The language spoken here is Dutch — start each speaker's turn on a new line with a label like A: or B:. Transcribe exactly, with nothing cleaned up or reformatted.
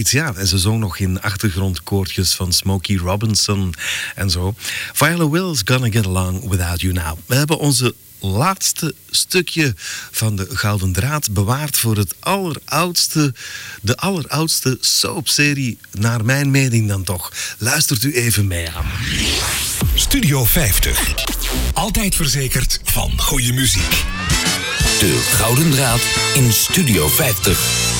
A: Ja, en ze zong nog in achtergrondkoortjes van Smokey Robinson en zo. Viola Wills, Gonna Get Along Without You Now. We hebben onze laatste stukje van de Gouden Draad bewaard voor het alleroudste, de alleroudste soapserie, naar mijn mening dan toch. Luistert u even mee aan.
B: Studio vijftig. Altijd verzekerd van goede muziek.
C: De Gouden Draad in Studio vijftig.